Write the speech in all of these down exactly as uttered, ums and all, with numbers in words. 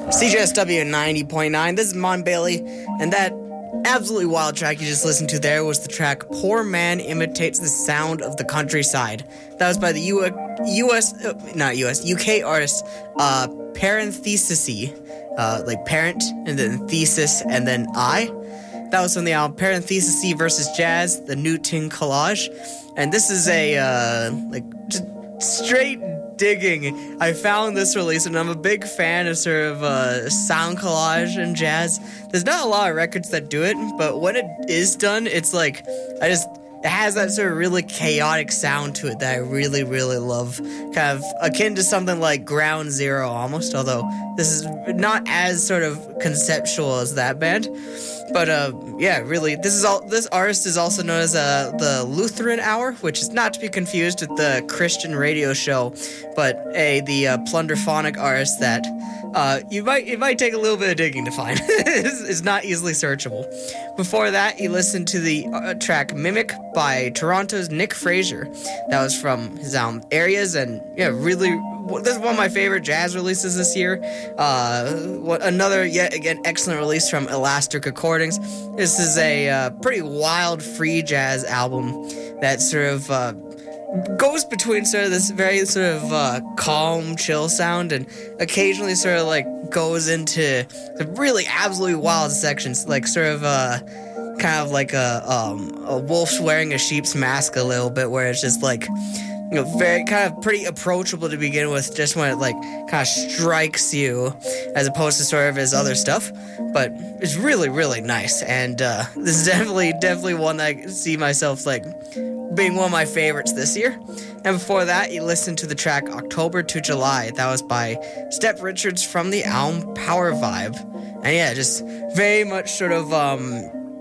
C J S W ninety point nine. This is Mon Bailey, and that absolutely wild track you just listened to there was the track Poor Man Imitates the Sound of the Countryside. That was by the U- U.S., uh, not U S, U K artist, uh, Parenthesis, uh, like parent, and then thesis, and then I. That was from the album Parenthesis versus Jazz, the Newton Collage. And this is a, uh, like, just straight digging. I found this release, and I'm a big fan of sort of uh, sound collage and jazz. There's not a lot of records that do it, but when it is done, it's like, I just, it has that sort of really chaotic sound to it that I really, really love. Kind of akin to something like Ground Zero almost, although this is not as sort of conceptual as that band. But, uh, yeah, really, this is all. This artist is also known as uh, the Lutheran Hour, which is not to be confused with the Christian radio show, but a the uh, plunderphonic artist that uh, you might it might take a little bit of digging to find. it's, it's not easily searchable. Before that, you listened to the uh, track Mimic by Toronto's Nick Fraser. That was from his album Areas, and, yeah, really... This is one of my favorite jazz releases this year. Uh, what, another, yet again, excellent release from Elastic Recordings. This is a uh, pretty wild free jazz album that sort of uh, goes between sort of this very sort of uh, calm, chill sound and occasionally sort of like goes into the really absolutely wild sections, like sort of uh, kind of like a, um, a wolf wearing a sheep's mask a little bit, where it's just like, you know, very kind of pretty approachable to begin with, just when it like kind of strikes you, as opposed to sort of his other stuff. But it's really, really nice, and uh, this is definitely, definitely one that I see myself like being one of my favorites this year. And before that, you listened to the track October to July. That was by Step Richards from the album Power Vibe, and yeah, just very much sort of um,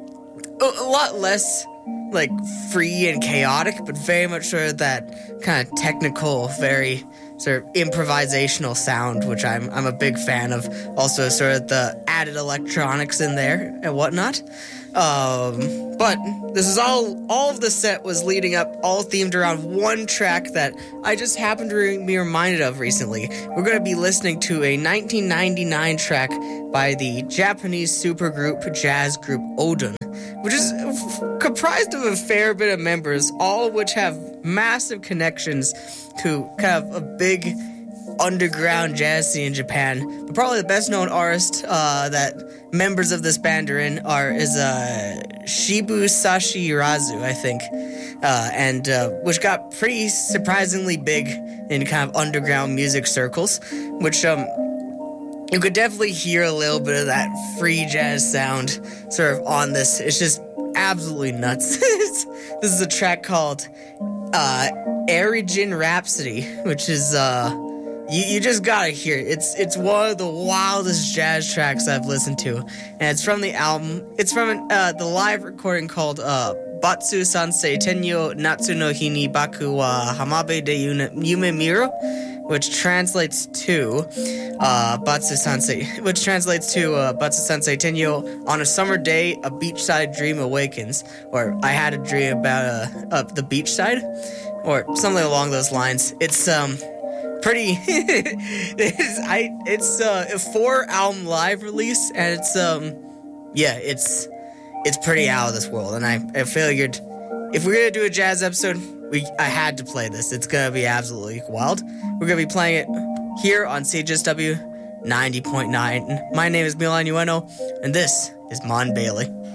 a, a lot less like free and chaotic, but very much sort of that kind of technical, very sort of improvisational sound, which I'm I'm a big fan of. Also, sort of the added electronics in there and whatnot. Um, but this is all. All of the set was leading up, all themed around one track that I just happened to re- be reminded of recently. We're going to be listening to a nineteen ninety-nine track by the Japanese supergroup jazz group Odin, which is f- comprised of a fair bit of members, all of which have massive connections to kind of a big underground jazz scene in Japan. But probably the best known artist uh, that members of this band are in are is uh, Shibusashi Razu, I think, uh, and uh, which got pretty surprisingly big in kind of underground music circles, which um. You could definitely hear a little bit of that free jazz sound sort of on this. It's just absolutely nuts. This is a track called uh, Aerygin Rhapsody, which is, uh, you, you just gotta hear it. It's, it's one of the wildest jazz tracks I've listened to. And it's from the album, it's from uh, the live recording called uh, Batsu Sansei Tenyo Natsu no Hini Baku wa Hamabe de Yume Miro, which translates to uh, Batsu Sansei, which translates to uh, Batsu Sansei Tenyo, on a summer day, a beachside dream awakens, or I had a dream about uh, uh, the beachside, or something along those lines. It's um pretty. it's I it's uh, a four album live release, and it's um yeah it's it's pretty out of this world, and I I figured if we're gonna do a jazz episode, we I had to play this. It's gonna be absolutely wild. We're gonna be playing it here on C J S W ninety point nine. My name is Milan Ueno, and this is Mon Bailey.